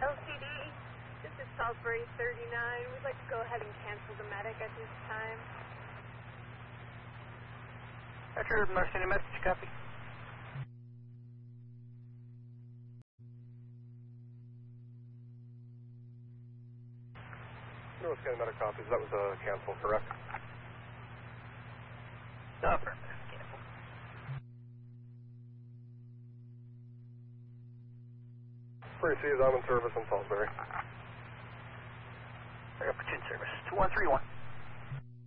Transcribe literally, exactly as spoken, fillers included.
L C D, this is Salisbury thirty-nine. We'd like to go ahead and cancel the medic at this time. Roger, Marcini message, copy. North County medic copies. That was a cancel, correct? No, affirmative, cancel. Received, I'm in service in Salisbury. Air Platoon service, two one three one.